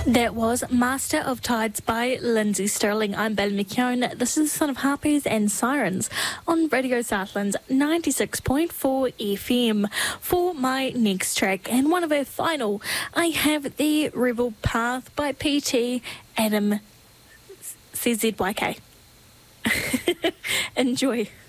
That was Master of Tides by Lindsay Sterling. I'm Belle McKeown. This is the Son of Harpies and Sirens on Radio Southlands 96.4 FM. For my next track and one of our final, I have The Rebel Path by PT Adam CZYK. Enjoy.